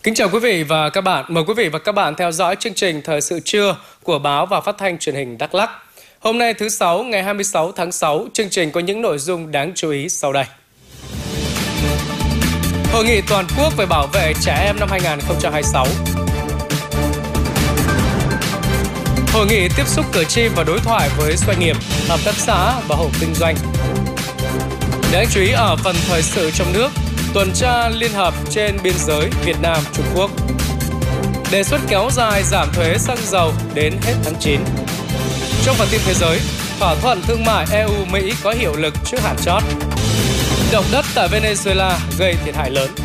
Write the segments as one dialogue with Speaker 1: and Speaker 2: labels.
Speaker 1: Kính chào quý vị và các bạn. Mời quý vị và các bạn theo dõi chương trình Thời sự trưa của Báo và Phát thanh Truyền hình Đắk Lắk. Hôm nay thứ Sáu, ngày 26 tháng 6, chương trình có những nội dung đáng chú ý sau đây. Hội nghị toàn quốc về bảo vệ trẻ em năm 2026. Hội nghị tiếp xúc cử tri và đối thoại với doanh nghiệp, hợp tác xã và hộ kinh doanh. Đáng chú ý ở phần thời sự trong nước, tuần tra liên hợp trên biên giới Việt Nam-Trung Quốc. Đề xuất kéo dài giảm thuế xăng dầu đến hết tháng 9. Trong phần tin thế giới, thỏa thuận thương mại EU-Mỹ có hiệu lực trước hạn chót. Động đất tại Venezuela gây thiệt hại lớn.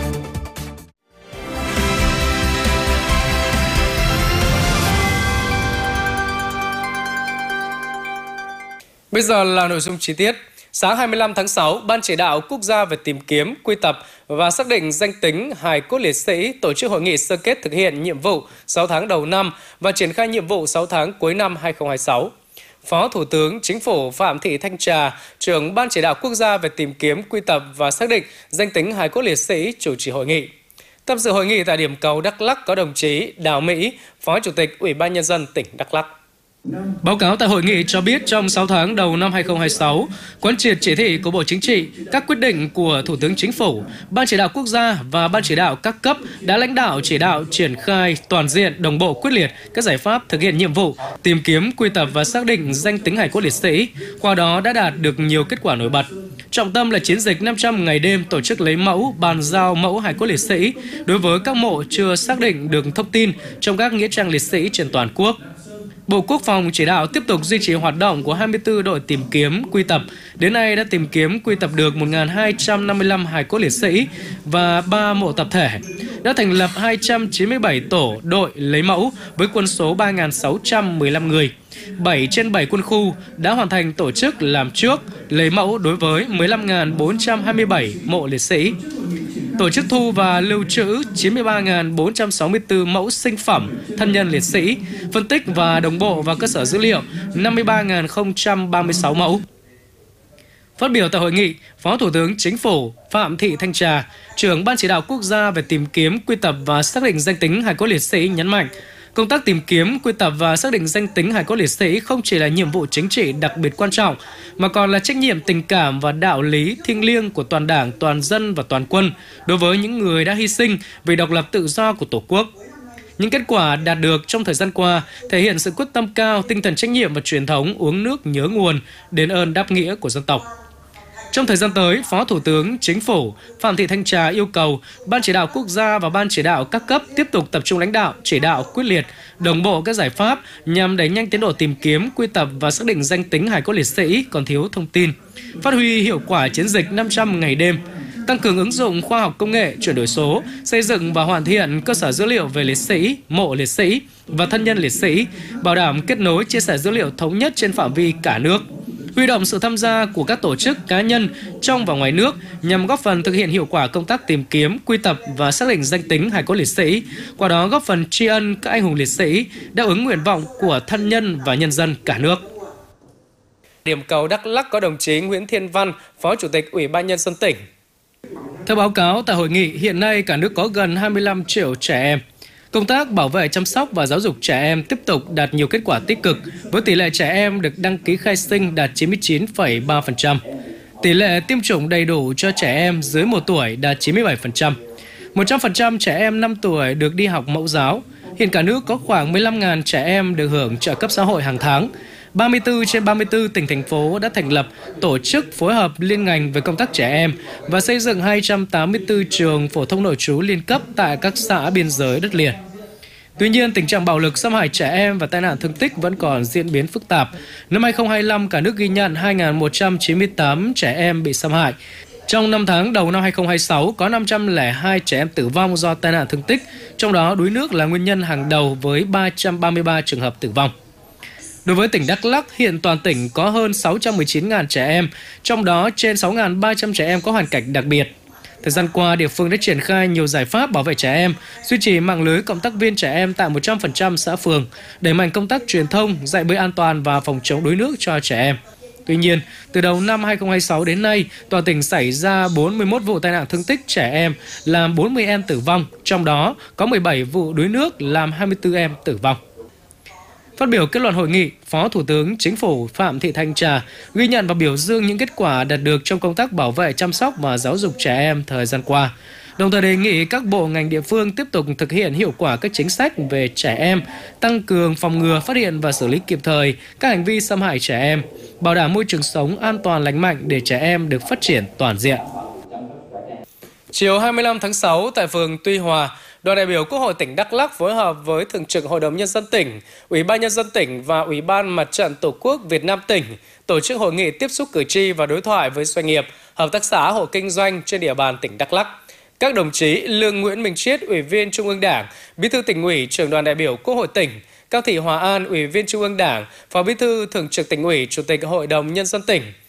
Speaker 1: Bây giờ là nội dung chi tiết. Sáng 25 tháng 6, Ban Chỉ đạo Quốc gia về tìm kiếm, quy tập và xác định danh tính hài cốt liệt sĩ tổ chức hội nghị sơ kết thực hiện nhiệm vụ 6 tháng đầu năm và triển khai nhiệm vụ 6 tháng cuối năm 2026. Phó Thủ tướng Chính phủ Phạm Thị Thanh Trà, trưởng Ban Chỉ đạo Quốc gia về tìm kiếm, quy tập và xác định danh tính hài cốt liệt sĩ chủ trì hội nghị. Tham dự hội nghị tại điểm cầu Đắk Lắk có đồng chí Đào Mỹ, Phó Chủ tịch Ủy ban Nhân dân tỉnh Đắk Lắk. Báo cáo tại hội nghị cho biết trong 6 tháng đầu năm 2026, quán triệt chỉ thị của Bộ Chính trị, các quyết định của Thủ tướng Chính phủ, Ban Chỉ đạo Quốc gia và Ban Chỉ đạo các cấp đã lãnh đạo chỉ đạo triển khai toàn diện, đồng bộ, quyết liệt các giải pháp thực hiện nhiệm vụ, tìm kiếm, quy tập và xác định danh tính hài cốt liệt sĩ, qua đó đã đạt được nhiều kết quả nổi bật. Trọng tâm là chiến dịch 500 ngày đêm tổ chức lấy mẫu, bàn giao mẫu hài cốt liệt sĩ đối với các mộ chưa xác định được thông tin trong các nghĩa trang liệt sĩ trên toàn quốc. Bộ Quốc phòng chỉ đạo tiếp tục duy trì hoạt động của 24 đội tìm kiếm, quy tập. Đến nay đã tìm kiếm, quy tập được 1.255 hài cốt liệt sĩ và 3 mộ tập thể. Đã thành lập 297 tổ đội lấy mẫu với quân số 3.615 người. 7 trên 7 quân khu đã hoàn thành tổ chức làm trước, lấy mẫu đối với 15.427 mộ liệt sĩ. Tổ chức thu và lưu trữ 93.464 mẫu sinh phẩm thân nhân liệt sĩ, phân tích và đồng bộ vào cơ sở dữ liệu 53.036 mẫu. Phát biểu tại hội nghị, Phó Thủ tướng Chính phủ Phạm Thị Thanh Trà, trưởng Ban Chỉ đạo Quốc gia về tìm kiếm, quy tập và xác định danh tính hài cốt liệt sĩ nhấn mạnh, công tác tìm kiếm, quy tập và xác định danh tính hài cốt liệt sĩ không chỉ là nhiệm vụ chính trị đặc biệt quan trọng, mà còn là trách nhiệm tình cảm và đạo lý thiêng liêng của toàn Đảng, toàn dân và toàn quân đối với những người đã hy sinh vì độc lập tự do của Tổ quốc. Những kết quả đạt được trong thời gian qua thể hiện sự quyết tâm cao, tinh thần trách nhiệm và truyền thống uống nước nhớ nguồn, đền ơn đáp nghĩa của dân tộc. Trong thời gian tới, Phó Thủ tướng Chính phủ Phạm Thị Thanh Trà yêu cầu Ban Chỉ đạo Quốc gia và Ban Chỉ đạo các cấp tiếp tục tập trung lãnh đạo, chỉ đạo quyết liệt, đồng bộ các giải pháp nhằm đẩy nhanh tiến độ tìm kiếm, quy tập và xác định danh tính hài cốt liệt sĩ còn thiếu thông tin, phát huy hiệu quả chiến dịch 500 ngày đêm, tăng cường ứng dụng khoa học công nghệ, chuyển đổi số, xây dựng và hoàn thiện cơ sở dữ liệu về liệt sĩ, mộ liệt sĩ và thân nhân liệt sĩ, bảo đảm kết nối chia sẻ dữ liệu thống nhất trên phạm vi cả nước. Huy động sự tham gia của các tổ chức, cá nhân trong và ngoài nước nhằm góp phần thực hiện hiệu quả công tác tìm kiếm, quy tập và xác định danh tính hài cốt liệt sĩ, qua đó góp phần tri ân các anh hùng liệt sĩ, đáp ứng nguyện vọng của thân nhân và nhân dân cả nước. Điểm cầu Đắk Lắk có đồng chí Nguyễn Thiên Văn, Phó Chủ tịch Ủy ban Nhân dân tỉnh. Theo báo cáo tại hội nghị, hiện nay cả nước có gần 25 triệu trẻ em. Công tác bảo vệ, chăm sóc và giáo dục trẻ em tiếp tục đạt nhiều kết quả tích cực, với tỷ lệ trẻ em được đăng ký khai sinh đạt 99,3%. Tỷ lệ tiêm chủng đầy đủ cho trẻ em dưới 1 tuổi đạt 97%. 100% trẻ em 5 tuổi được đi học mẫu giáo. Hiện cả nước có khoảng 15.000 trẻ em được hưởng trợ cấp xã hội hàng tháng. 34 trên 34 tỉnh, thành phố đã thành lập tổ chức phối hợp liên ngành về công tác trẻ em và xây dựng 284 trường phổ thông nội trú liên cấp tại các xã biên giới đất liền. Tuy nhiên, tình trạng bạo lực xâm hại trẻ em và tai nạn thương tích vẫn còn diễn biến phức tạp. Năm 2025, cả nước ghi nhận 2.198 trẻ em bị xâm hại. Trong 5 tháng đầu năm 2026, có 502 trẻ em tử vong do tai nạn thương tích, trong đó đuối nước là nguyên nhân hàng đầu với 333 trường hợp tử vong. Đối với tỉnh Đắk Lắk, hiện toàn tỉnh có hơn 619.000 trẻ em, trong đó trên 6.300 trẻ em có hoàn cảnh đặc biệt. Thời gian qua, địa phương đã triển khai nhiều giải pháp bảo vệ trẻ em, duy trì mạng lưới cộng tác viên trẻ em tại 100% xã phường, đẩy mạnh công tác truyền thông, dạy bơi an toàn và phòng chống đuối nước cho trẻ em. Tuy nhiên, từ đầu năm 2026 đến nay, toàn tỉnh xảy ra 41 vụ tai nạn thương tích trẻ em, làm 40 em tử vong, trong đó có 17 vụ đuối nước làm 24 em tử vong. Phát biểu kết luận hội nghị, Phó Thủ tướng Chính phủ Phạm Thị Thanh Trà ghi nhận và biểu dương những kết quả đạt được trong công tác bảo vệ, chăm sóc và giáo dục trẻ em thời gian qua. Đồng thời đề nghị các bộ ngành địa phương tiếp tục thực hiện hiệu quả các chính sách về trẻ em, tăng cường phòng ngừa, phát hiện và xử lý kịp thời các hành vi xâm hại trẻ em, bảo đảm môi trường sống an toàn lành mạnh để trẻ em được phát triển toàn diện. Chiều 25 tháng 6 tại phường Tuy Hòa, đoàn đại biểu Quốc hội tỉnh Đắk Lắk phối hợp với Thường trực Hội đồng Nhân dân tỉnh, Ủy ban Nhân dân tỉnh và Ủy ban Mặt trận Tổ quốc Việt Nam tỉnh tổ chức hội nghị tiếp xúc cử tri và đối thoại với doanh nghiệp, hợp tác xã, hộ kinh doanh trên địa bàn tỉnh Đắk Lắk. Các đồng chí Lương Nguyễn Minh Chiết, Ủy viên Trung ương Đảng, Bí thư Tỉnh ủy, Trưởng đoàn đại biểu Quốc hội tỉnh; Cao Thị Hòa An, Ủy viên Trung ương Đảng, Phó Bí thư Thường trực Tỉnh ủy, Chủ tịch Hội đồng Nhân dân tỉnh;